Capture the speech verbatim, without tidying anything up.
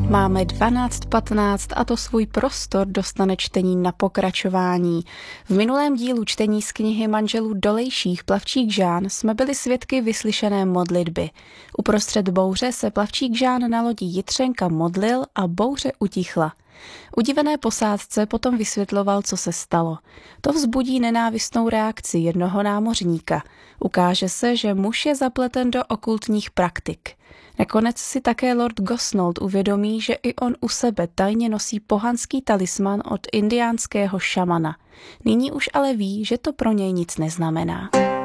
Máme dvanáct patnáct a to svůj prostor dostane čtení na pokračování. V minulém dílu čtení z knihy manželů Dolejších Plavčík Žán jsme byli svědky vyslyšené modlitby. Uprostřed bouře se Plavčík Žán na lodi Jitřenka modlil a bouře utichla. Udivené posádce potom vysvětloval, co se stalo. To vzbudí nenávistnou reakci jednoho námořníka. Ukáže se, že muž je zapleten do okultních praktik. Nakonec si také Lord Gosnold uvědomí, že i on u sebe tajně nosí pohanský talisman od indiánského šamana. Nyní už ale ví, že to pro něj nic neznamená.